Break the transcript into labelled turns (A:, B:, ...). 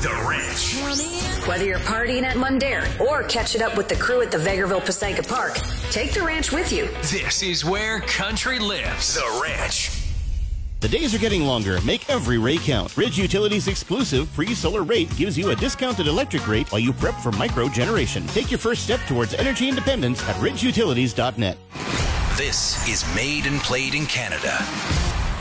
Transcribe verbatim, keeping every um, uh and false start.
A: The Ranch.
B: Whether you're partying at Mundare or catching up with the crew at the Vegreville Passaica Park, take the ranch with you.
A: This is where country lives. The Ranch.
C: The days are getting longer. Make every ray count. Ridge Utilities' exclusive pre-solar rate gives you a discounted electric rate while you prep for micro generation. Take your first step towards energy independence at ridge utilities dot net.
A: This is Made and Played in Canada.